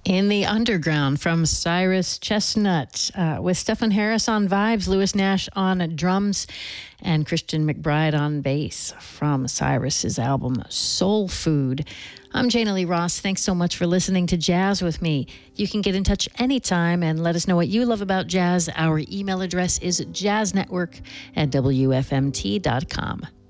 In the Underground from Cyrus Chestnut, with Stephen Harris on vibes, Lewis Nash on drums, and Christian McBride on bass from Cyrus's album Soul Food. I'm Jana Lee Ross. Thanks so much for listening to Jazz with me. You can get in touch anytime and let us know what you love about jazz. Our email address is jazznetwork@wfmt.com.